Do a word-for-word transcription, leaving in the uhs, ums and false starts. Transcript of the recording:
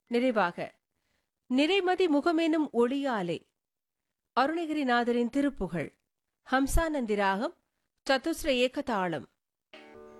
நிறைவாக நிறைமதி முகமெனும் ஒளியாலே அருணகிரிநாதரின் திருப்புகழ் ஹம்சானந்தி ராகம் சதுஸ்ர ஏகதாளம்.